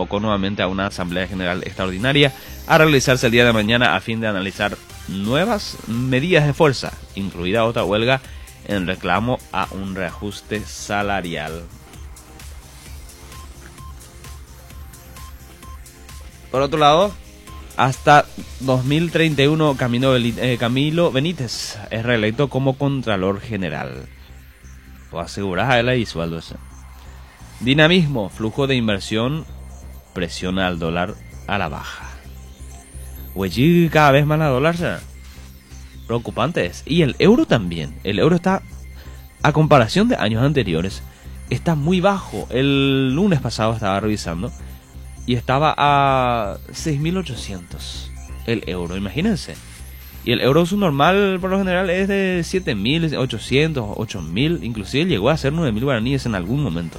convocó nuevamente a una asamblea general extraordinaria a realizarse el día de mañana a fin de analizar nuevas medidas de fuerza, incluida otra huelga en reclamo a un reajuste salarial. Por otro lado, hasta 2031 Camilo Benítez es reelecto como Contralor General. Pues asegurar a él ahí sueldo ese. Dinamismo, flujo de inversión, presiona al dólar a la baja. Oye, cada vez más la dólar será. Preocupante es. Y el euro también. El euro está, a comparación de años anteriores, está muy bajo. El lunes pasado estaba revisando y estaba a 6.800 el euro, imagínense. Y el euro subnormal por lo general es de 7.800, 8.000, inclusive llegó a ser 9.000 guaraníes en algún momento.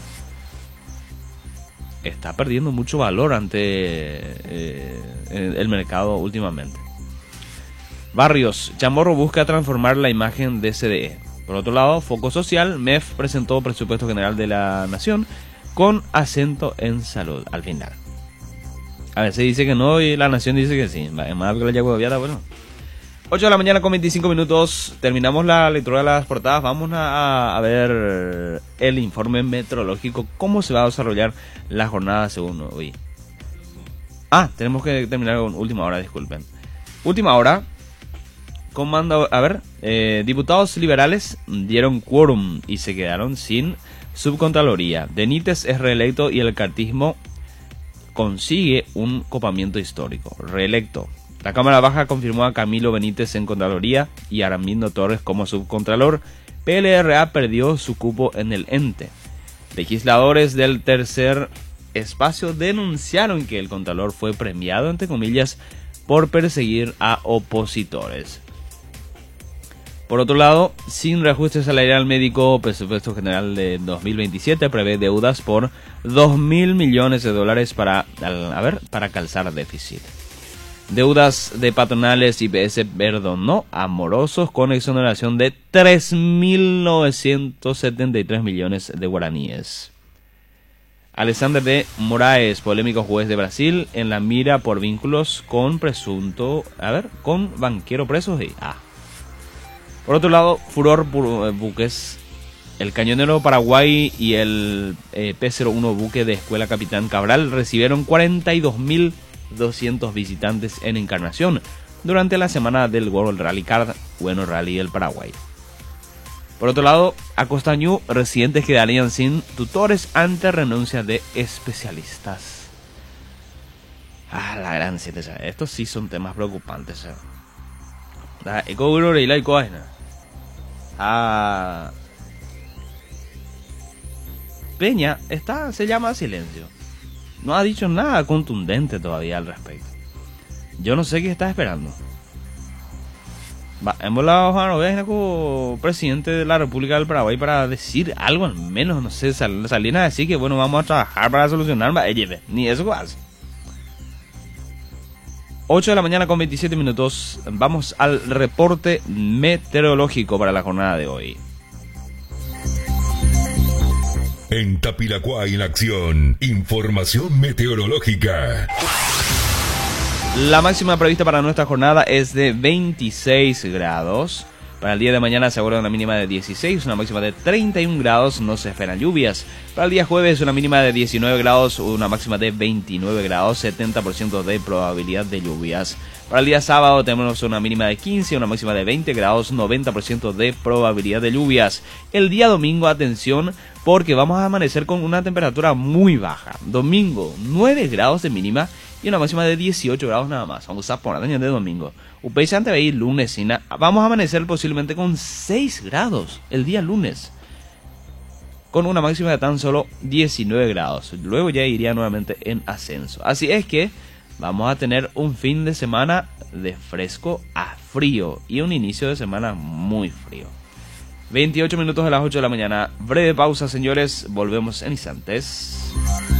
Está perdiendo mucho valor ante el mercado últimamente. Barrios, Chamorro busca transformar la imagen de CDE. Por otro lado, Foco Social, MEF presentó presupuesto general de la nación con acento en salud al final. A veces dice que no y la nación dice que sí. Más que la Yaguaviata, bueno. 8 de la mañana con 25 minutos. Terminamos la lectura de las portadas. Vamos a ver el informe meteorológico. Cómo se va a desarrollar la jornada según hoy. Tenemos que terminar con última hora, disculpen. Última hora. Diputados liberales dieron quórum y se quedaron sin subcontraloría. Benítez es reelecto y el cartismo consigue un copamiento histórico. Reelecto. La Cámara Baja confirmó a Camilo Benítez en Contraloría y a Armindo Torres como subcontralor. PLRA perdió su cupo en el ente. Legisladores del tercer espacio denunciaron que el contralor fue premiado, entre comillas, por perseguir a opositores. Por otro lado, sin reajuste salarial médico, presupuesto general de 2027 prevé deudas por 2.000 millones de dólares para calzar déficit. Deudas de patronales IPS perdonó a morosos con exoneración de 3.973 millones de guaraníes. Alexander de Moraes, polémico juez de Brasil, en la mira por vínculos con con banquero preso. Por otro lado, furor buques. El cañonero Paraguay y el P-01 buque de Escuela Capitán Cabral recibieron 42.200 visitantes en Encarnación durante la semana del World Rally Car, Bueno Rally del Paraguay. Por otro lado, a Costañú, residentes quedarían sin tutores ante renuncia de especialistas. La gran siete, estos sí son temas preocupantes. Peña se llama a silencio. No ha dicho nada contundente todavía al respecto. Yo no sé qué está esperando. Hemos hablado con presidente de la República del Paraguay para decir algo, al menos, no sé, salir a decir que bueno, vamos a trabajar para solucionar, ni eso hace. 8 de la mañana con 27 minutos, vamos al reporte meteorológico para la jornada de hoy. En Tapilacuá en acción, información meteorológica. La máxima prevista para nuestra jornada es de 26 grados. Para el día de mañana se aguarda una mínima de 16, una máxima de 31 grados, no se esperan lluvias. Para el día jueves una mínima de 19 grados, una máxima de 29 grados, 70% de probabilidad de lluvias. Para el día sábado tenemos una mínima de 15, una máxima de 20 grados, 90% de probabilidad de lluvias. El día domingo, atención, porque vamos a amanecer con una temperatura muy baja. Domingo, 9 grados de mínima y una máxima de 18 grados nada más. Vamos a poner de domingo. Upéis ante veis lunes, vamos a amanecer posiblemente con 6 grados el día lunes, con una máxima de tan solo 19 grados. Luego ya iría nuevamente en ascenso. Así es que vamos a tener un fin de semana de fresco a frío y un inicio de semana muy frío. 28 minutos de las 8 de la mañana. Breve pausa, señores. Volvemos en instantes.